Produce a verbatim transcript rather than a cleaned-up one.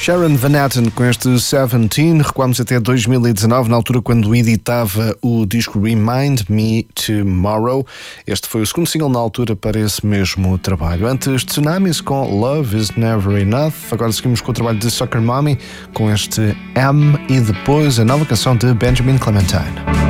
Sharon Van Etten com este Seventeen, recuamos até dois mil e dezanove, na altura quando editava o disco Remind Me Tomorrow. Este foi o segundo single na altura para esse mesmo trabalho. Antes, Tsunamis com Love Is Never Enough. Agora seguimos com o trabalho de Soccer Mommy com este M e depois a nova canção de Benjamin Clementine.